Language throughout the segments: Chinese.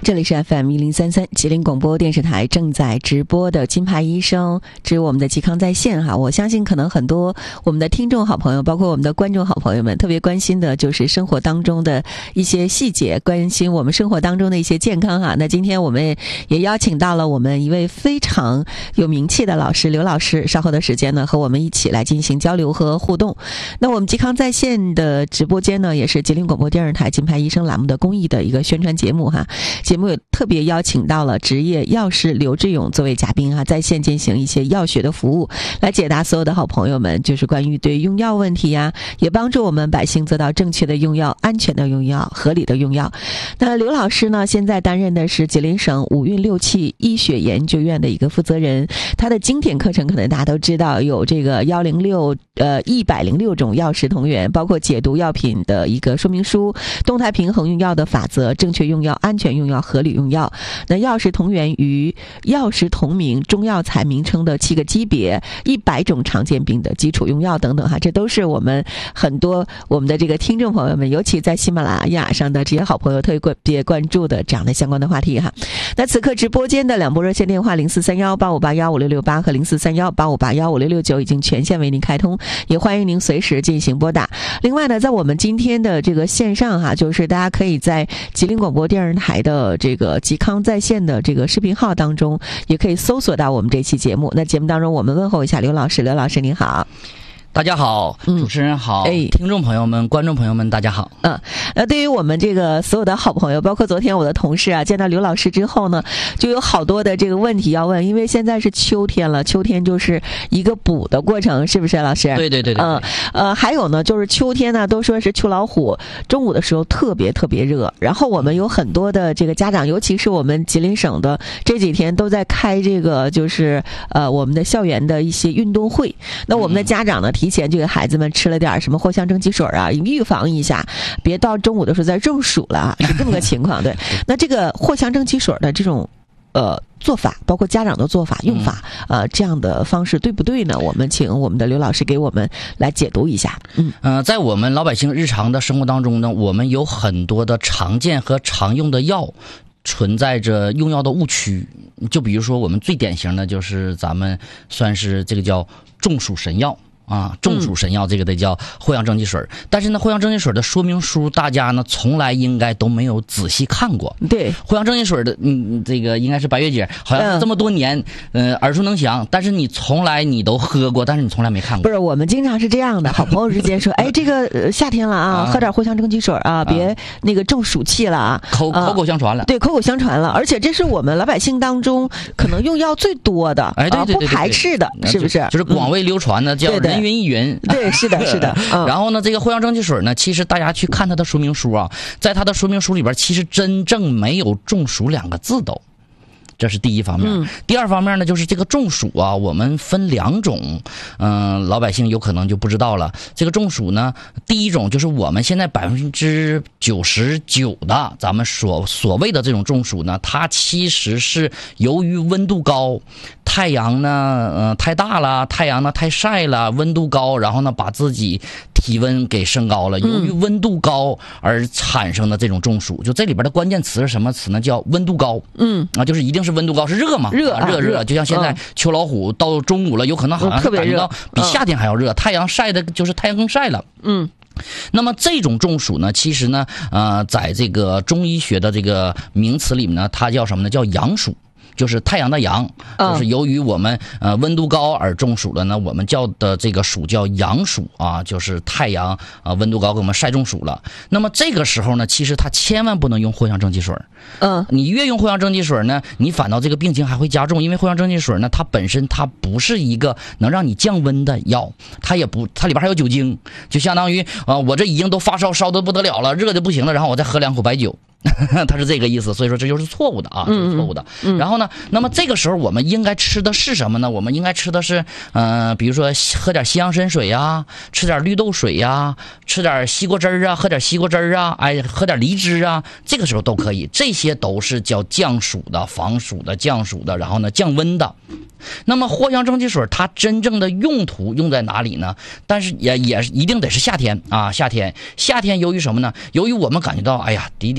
这里是 FM1033 吉林广播电视台正在直播的金牌医生之我们的嵇康在线哈。我相信可能很多我们的听众好朋友，包括我们的观众好朋友们，特别关心的就是生活当中的一些细节，关心我们生活当中的一些健康哈。那今天我们也邀请到了我们一位非常有名气的老师刘老师，稍后的时间呢和我们一起来进行交流和互动。那我们嵇康在线的直播间呢，也是吉林广播电视台金牌医生栏目的公益的一个宣传节目哈。节目也特别邀请到了执业药师刘志勇作为嘉宾哈，在线进行一些药学的服务，来解答所有的好朋友们就是关于对用药问题呀，也帮助我们百姓做到正确的用药、安全的用药、合理的用药。那刘老师呢，现在担任的是吉林省五运六气医学研究院的一个负责人，他的经典课程可能大家都知道，有这个106种药食同源，包括解读药品的一个说明书、动态平衡用药的法则、正确用药、安全用药、合理用药。那药食同源于药食同名中药材名称的7个级别，100种常见病的基础用药等等哈，这都是我们很多我们的这个听众朋友们，尤其在喜马拉雅上的这些好朋友特别关注的这样的相关的话题哈。那此刻直播间的两部热线电话043185815668和043185815669已经全线为您开通，也欢迎您随时进行拨打。另外呢，在我们今天的这个线上哈，就是大家可以在吉林广播电视台的这个嵇康在线的这个视频号当中，也可以搜索到我们这期节目。那节目当中我们问候一下刘老师，刘老师您好。 大家好，主持人好，听众朋友们、观众朋友们大家好。 对于我们这个所有的好朋友，包括昨天我的同事啊，见到刘老师之后呢，就有好多的这个问题要问，因为现在是秋天了，秋天就是一个补的过程，是不是老师？ 对。 还有呢，就是秋天呢，都说是秋老虎，中午的时候特别热，然后我们有很多的这个家长，尤其是我们吉林省的这几天都在开这个就是我们的校园的一些运动会，那我们的家长呢，提前就给孩子们吃了点什么藿香正气水啊，预防一下，别到中午的时候再中暑了，是这么个情况。对，那这个藿香正气水的这种做法，包括家长的做法、用法，这样的方式对不对呢？我们请我们的刘老师给我们来解读一下。 在我们老百姓日常的生活当中呢，我们有很多的常见和常用的药存在着用药的误区。就比如说我们最典型的就是咱们算是这个叫中暑神药啊，中暑神药这个得叫藿香正气水，但是呢，藿香正气水的说明书大家呢从来应该都没有仔细看过。 对， 藿香正气水的，这个应该是白月姐，好像这么多年，耳熟能详，但是你从来你都喝过，但是你从来没看过。 不是，我们经常是这样的，好朋友之间说，哎，这个夏天了啊，喝点藿香正气水啊，别那个中暑气了啊，口口相传了。 对，口口相传了，而且这是我们老百姓当中可能用药最多的， 对， 不排斥的，是不是？ 就是广为流传的，叫人云亦云。 对，是的。 然后呢，这个藿香正气水呢，其实大家去看它的说明书啊，在它的说明书里边，其实真正没有中暑2个字都。这是第一方面。第二方面呢，就是这个中暑啊，我们分2种，老百姓有可能就不知道了。这个中暑呢，第一种就是我们现在99%的咱们所谓的这种中暑呢，它其实是由于温度高，太阳呢太大了，太阳呢太晒了，温度高，然后呢把自己体温给升高了，由于温度高而产生的这种中暑。就这里边的关键词是什么词呢？叫温度高。就是一定是温度高，是热嘛？热，就像现在秋老虎到中午了，有可能好像感觉到比夏天还要热，太阳晒的就是太阳更晒了。那么这种中暑呢，其实呢，在这个中医学的这个名词里面呢，它叫什么呢？叫阳暑。就是太阳的阳，就是由于我们温度高而中暑了呢，我们叫的这个暑叫阳暑啊，就是太阳温度高给我们晒中暑了。那么这个时候呢，其实它千万不能用藿香正气水。你越用藿香正气水呢，你反倒这个病情还会加重，因为藿香正气水呢，它本身它不是一个能让你降温的药，它里边还有酒精，就相当于我这已经都发烧烧得不得了了，热的不行了，然后我再喝2口白酒。它是这个意思，所以说这就是错误的啊，这是错误的。然后呢，那么这个时候我们应该吃的是什么呢？我们应该吃的是，比如说喝点西洋参水呀，吃点绿豆水呀，吃点西瓜汁儿啊，喝点西瓜汁儿啊，喝点梨汁啊，这个时候都可以。这些都是叫降暑的、防暑的、降暑的，然后呢降温的。那么藿香正气水它真正的用途用在哪里呢？但是也一定得是夏天啊，夏天由于什么呢？由于我们感觉到，哎呀，的确的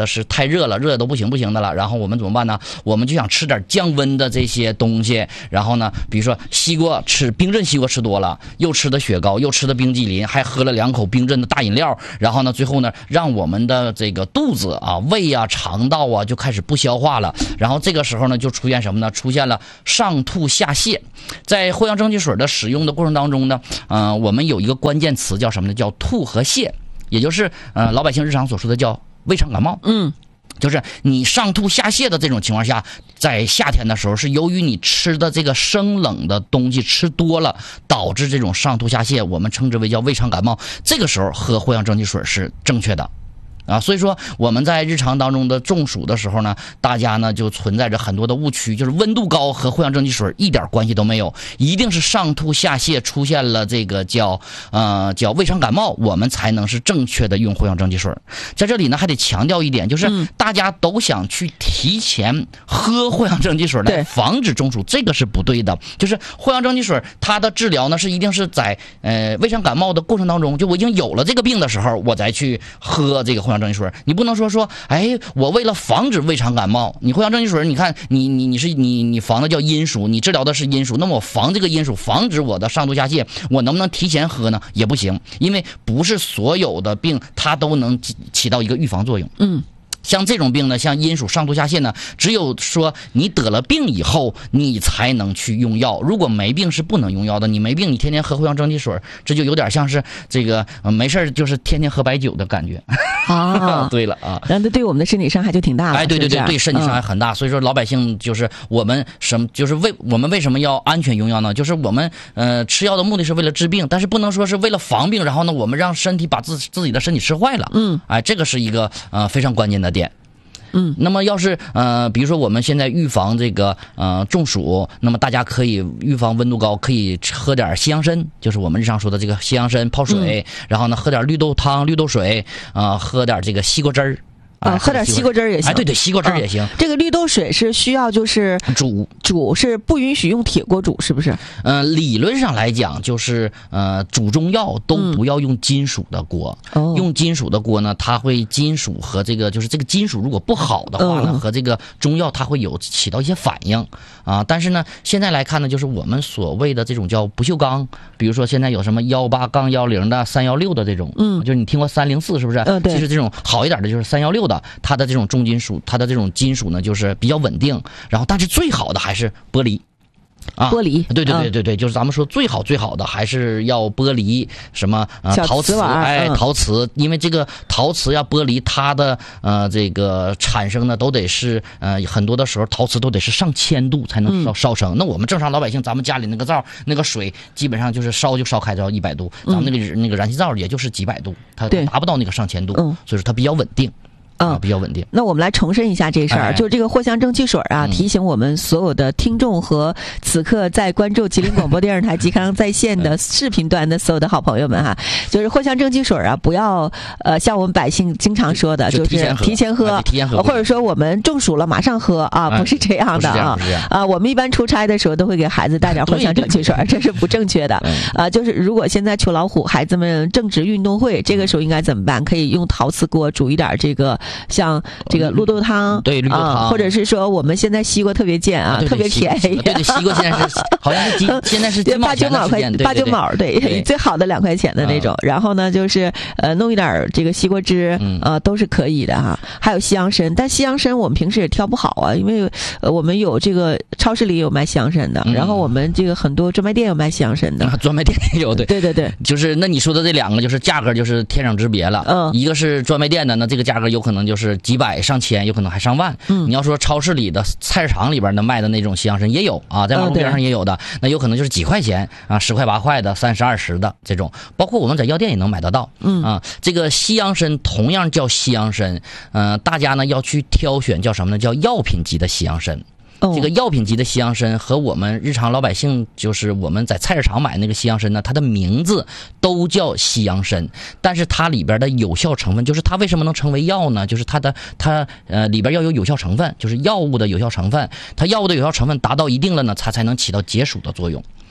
是太热了，热的都不行的了，然后我们怎么办呢？我们就想吃点降温的这些东西，然后呢，比如说西瓜，吃冰镇西瓜吃多了，又吃的雪糕，又吃的冰激凌，还喝了2口冰镇的大饮料，然后呢，最后呢，让我们的这个肚子啊、胃啊、肠道啊就开始不消化了，然后这个时候呢，就出现什么呢？出现了上吐下泻。在藿香正气水的使用的过程当中呢，我们有一个关键词叫什么呢？叫吐和泻，也就是老百姓日常所说的叫胃肠感冒。就是你上吐下泻的这种情况下，在夏天的时候是由于你吃的这个生冷的东西吃多了，导致这种上吐下泻，我们称之为叫胃肠感冒。这个时候喝藿香正气水是正确的。所以说我们在日常当中的中暑的时候呢，大家呢就存在着很多的误区，就是温度高和藿香正气水一点关系都没有，一定是上吐下泻出现了这个叫胃肠感冒，我们才能是正确的用藿香正气水。在这里呢还得强调一点，就是大家都想去提前喝藿香正气水来防止中暑，这个是不对的。就是藿香正气水它的治疗呢是一定是在胃肠感冒的过程当中，就我已经有了这个病的时候，我再去喝这个藿香正气水。你不能说哎，我为了防止胃肠感冒，你藿香正气水，你看你防的叫阴暑，你治疗的是阴暑，那么我防这个阴暑，防止我的上吐下泻，我能不能提前喝呢？也不行，因为不是所有的病它都能起到一个预防作用。像这种病呢，像阴暑上吐下泻呢，只有说你得了病以后，你才能去用药。如果没病是不能用药的。你没病，你天天喝藿香正气水，这就有点像是这个没事就是天天喝白酒的感觉。对了啊， 那对我们的身体伤害就挺大的。 对身体伤害很大。所以说老百姓就是我们我们为什么要安全用药呢？就是我们吃药的目的是为了治病，但是不能说是为了防病，然后呢我们让身体把自己的身体吃坏了。这个是一个非常关键的点。那么要是比如说我们现在预防这个中暑，那么大家可以预防温度高，可以喝点西洋参，就是我们日常说的这个西洋参泡水，然后呢喝点绿豆汤、绿豆水，喝点这个西瓜汁儿。 喝点西瓜汁儿也行。 对，西瓜汁儿也行。 这个绿豆水是需要就是煮，是不允许用铁锅煮，是不是？ 理论上来讲，就是煮中药都不要用金属的锅。用金属的锅呢，它会金属和这个就是这个金属如果不好的话呢，和这个中药它会有起到一些反应啊。但是呢，现在来看呢，就是我们所谓的这种叫不锈钢，比如说现在有什么18-10的、316的这种，就是你听过304是不是？其实这种好一点的就是316。它的这种重金属，它的这种金属呢，就是比较稳定。然后，但是最好的还是玻璃。 玻璃， 对，就是咱们说最好的还是要玻璃，什么陶瓷，陶瓷，因为这个陶瓷呀、玻璃，它的这个产生呢，都得是很多的时候陶瓷都得是上1000度才能烧成。那我们正常老百姓，咱们家里那个灶那个水，基本上就是烧就烧开到100度，咱们那个燃气灶也就是几百度，它达不到那个上1000度，所以说它比较稳定。比较稳定。 那我们来重申一下这事儿，就是这个藿香正气水啊，提醒我们所有的听众和此刻在关注吉林广播电视台吉康在线的视频端的所有的好朋友们哈，就是藿香正气水啊，不要像我们百姓经常说的，就是提前喝，或者说我们中暑了马上喝啊，不是这样的啊。我们一般出差的时候都会给孩子带点藿香正气水，这是不正确的啊。就是如果现在求老虎，孩子们正值运动会，这个时候应该怎么办？可以用陶瓷锅煮一点这个。像这个绿豆汤， 对绿豆汤， 或者是说我们现在西瓜特别贱啊，特别便宜。 对，西瓜现在是好像是现在是8-9毛，对， 最好的2块钱的那种。然后呢，就是弄一点这个西瓜汁，都是可以的哈。还有西洋参，但西洋参我们平时也挑不好啊，因为我们有这个超市里有卖西洋参的，然后我们这个很多专卖店有卖西洋参的， 专卖店也有，对， 就是那你说的这2个就是价格就是天壤之别了。一个是专卖店的，那这个价格有可能就是几百上千，有可能还上万。你要说超市里的菜市场里边的卖的那种西洋参也有啊，在马路边上也有的，那有可能就是几块钱啊，10块8块的，30、20的这种，包括我们在药店也能买得到。这个西洋参同样叫西洋参，大家呢要去挑选叫什么呢？叫药品级的西洋参。这个药品级的西洋参和我们日常老百姓就是我们在菜市场买那个西洋参呢，它的名字都叫西洋参，但是它里边的有效成分，就是它为什么能成为药呢？就是它里边要有有效成分，就是药物的有效成分，它药物的有效成分达到一定了呢，它才能起到解暑的作用。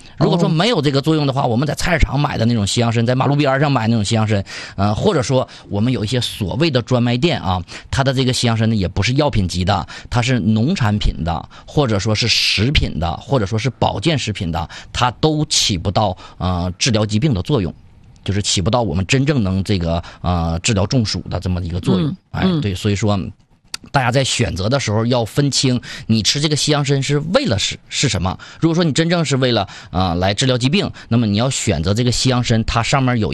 如果说没有这个作用的话，我们在菜市场买的那种西洋参，在马路边上买那种西洋参，或者说我们有一些所谓的专卖店啊，它的这个西洋参呢也不是药品级的，它是农产品的，或者说是食品的，或者说是保健食品的，它都起不到治疗疾病的作用。就是起不到我们真正能这个治疗中暑的这么一个作用。对，所以说大家在选择的时候要分清，你吃这个西洋参是为了是什么。如果说你真正是为了来治疗疾病，那么你要选择这个西洋参，它上面有